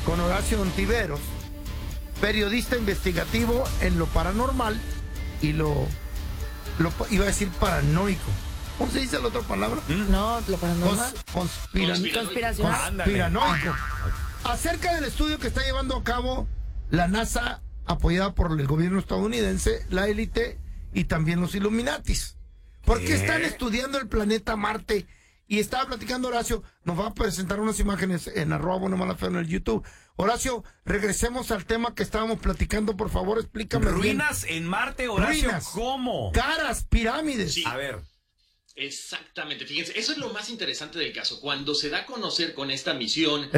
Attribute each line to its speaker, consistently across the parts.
Speaker 1: con Horacio Ontiveros, periodista investigativo en lo paranormal y lo iba a decir paranoico. ¿Cómo se dice la otra palabra?
Speaker 2: No, lo paranormal.
Speaker 1: Conspiranoico. Acerca del estudio que está llevando a cabo la NASA, apoyada por el gobierno estadounidense, la élite y también los Illuminatis. ¿Por qué están estudiando el planeta Marte? Y estaba platicando Horacio, nos va a presentar unas imágenes en @bonomalafeo en el YouTube. Horacio, regresemos al tema que estábamos platicando, por favor, explícame.
Speaker 3: Ruinas en Marte, Horacio,
Speaker 1: Ruinas,
Speaker 3: ¿cómo?
Speaker 1: caras, pirámides.
Speaker 4: Sí.
Speaker 3: A ver.
Speaker 4: Exactamente, fíjense, eso es lo más interesante del caso. Cuando se da a conocer con esta misión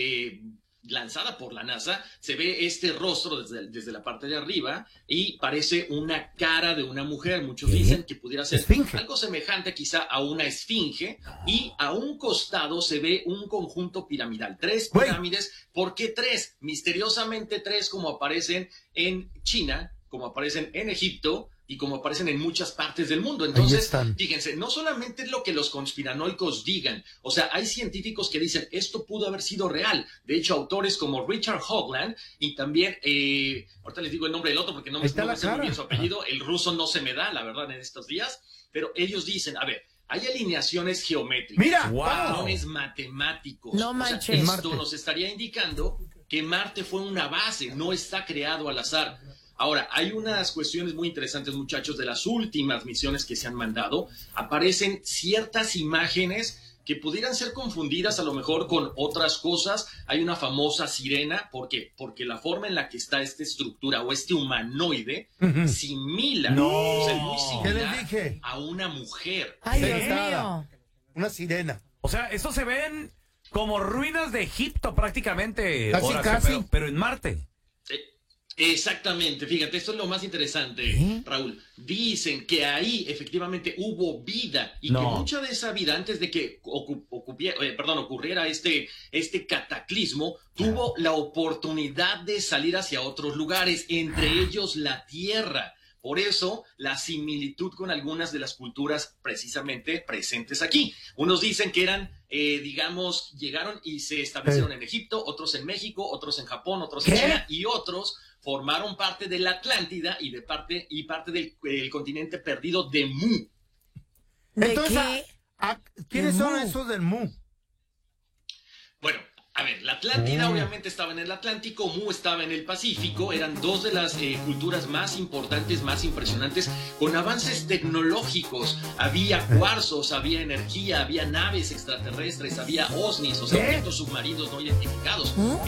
Speaker 4: lanzada por la NASA, se ve este rostro desde la parte de arriba y parece una cara de una mujer. Muchos dicen que pudiera ser algo semejante quizá a una esfinge, y a un costado se ve un conjunto piramidal. 3 pirámides. ¿Por qué 3? Misteriosamente 3, como aparecen en China, como aparecen en Egipto y como aparecen en muchas partes del mundo. Entonces, fíjense, no solamente es lo que los conspiranoicos digan, o sea, hay científicos que dicen, esto pudo haber sido real. De hecho, autores como Richard Hoagland y también, ahorita les digo el nombre del otro porque no me sé muy bien su apellido, el ruso no se me da, la verdad, en estos días, pero ellos dicen, a ver, hay alineaciones geométricas,
Speaker 1: ¡mira!
Speaker 4: patrones matemáticos.
Speaker 2: No manches.
Speaker 4: O sea, esto nos estaría indicando que Marte fue una base, no está creado al azar. Ahora, hay unas cuestiones muy interesantes, muchachos, de las últimas misiones que se han mandado. Aparecen ciertas imágenes que pudieran ser confundidas a lo mejor con otras cosas. Hay una famosa sirena. ¿Por qué? Porque la forma en la que está esta estructura o este humanoide simila, o sea, muy similar a una mujer.
Speaker 2: Ay, Dios mío.
Speaker 1: Una sirena.
Speaker 3: O sea, estos se ven como ruinas de Egipto prácticamente.
Speaker 1: Casi.
Speaker 3: Pero en Marte.
Speaker 4: Exactamente, fíjate, esto es lo más interesante, Raúl. Dicen que ahí efectivamente hubo vida y que mucha de esa vida, antes de que ocurriera este cataclismo, tuvo la oportunidad de salir hacia otros lugares, entre ellos la Tierra. Por eso, la similitud con algunas de las culturas precisamente presentes aquí. Unos dicen que eran, llegaron y se establecieron en Egipto, otros en México, otros en Japón, otros en China, y otros formaron parte de la Atlántida y parte del continente perdido de Mu.
Speaker 1: Entonces, ¿quiénes son esos del Mu?
Speaker 4: Bueno, a ver, la Atlántida obviamente estaba en el Atlántico, Mu estaba en el Pacífico, eran dos de las culturas más importantes, más impresionantes, con avances tecnológicos. Había cuarzos, había energía, había naves extraterrestres, había OVNIs, o sea, objetos submarinos no identificados.